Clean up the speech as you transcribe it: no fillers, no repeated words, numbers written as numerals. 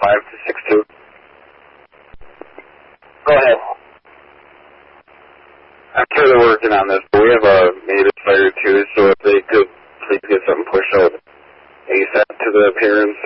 5262. Go ahead. I'm sure they're working on this, but we have a native fire too, so if they could please get something pushed out ASAP to the parents